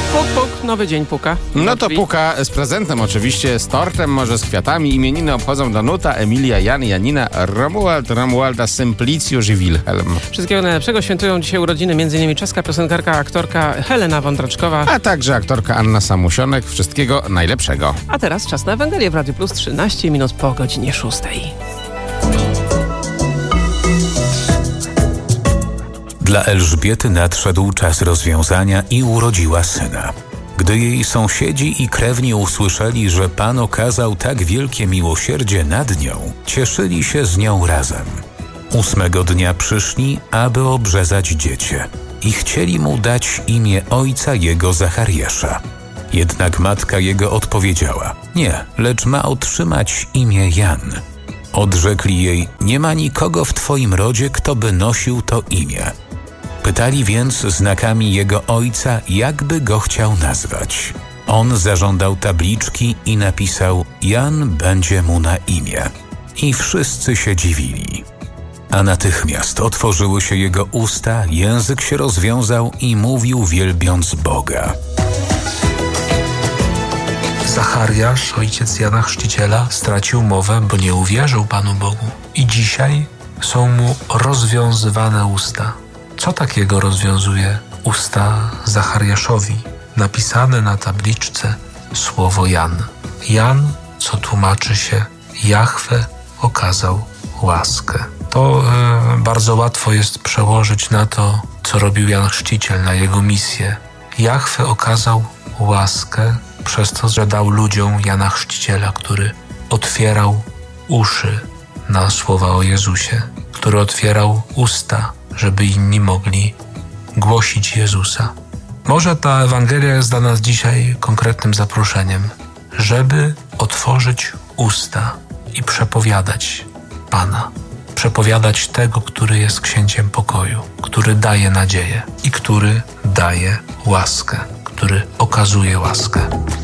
Puk, puk, nowy dzień puka. No to puka z prezentem oczywiście, z tortem, może z kwiatami. Imieniny obchodzą Danuta, Emilia, Jan, Janina, Romuald, Romualda, Symplicjusz i Wilhelm. Wszystkiego najlepszego. Świętują dzisiaj urodziny m.in. czeska piosenkarka, aktorka Helena Wądraczkowa, A także aktorka Anna Samusionek. Wszystkiego najlepszego. a teraz czas na Ewangelię w Radiu Plus, 13 minut po godzinie 6. Dla Elżbiety nadszedł czas rozwiązania i urodziła syna. Gdy jej sąsiedzi i krewni usłyszeli, że Pan okazał tak wielkie miłosierdzie nad nią, cieszyli się z nią razem. 8 dnia przyszli, aby obrzezać dziecię i chcieli mu dać imię ojca jego Zachariasza. Jednak matka jego odpowiedziała: nie, lecz ma otrzymać imię Jan. Odrzekli jej: nie ma nikogo w twoim rodzie, kto by nosił to imię. Pytali więc znakami jego ojca, jakby go chciał nazwać. On zażądał tabliczki i napisał: Jan będzie mu na imię. I wszyscy się dziwili. A natychmiast otworzyły się jego usta, język się rozwiązał i mówił, wielbiąc Boga. Zachariasz, ojciec Jana Chrzciciela, stracił mowę, bo nie uwierzył Panu Bogu. I dzisiaj są mu rozwiązywane usta. Co takiego rozwiązuje usta Zachariaszowi? Napisane na tabliczce słowo Jan. Jan, co tłumaczy się Jahwe okazał łaskę. To bardzo łatwo jest przełożyć na to, co robił Jan Chrzciciel, na jego misję. Jahwe okazał łaskę przez to, że dał ludziom Jana Chrzciciela, który otwierał uszy na słowa o Jezusie, który otwierał usta, żeby inni mogli głosić Jezusa. Może ta Ewangelia jest dla nas dzisiaj konkretnym zaproszeniem, żeby otworzyć usta i przepowiadać Pana. Przepowiadać tego, który jest księciem pokoju, który daje nadzieję i który daje łaskę, który okazuje łaskę.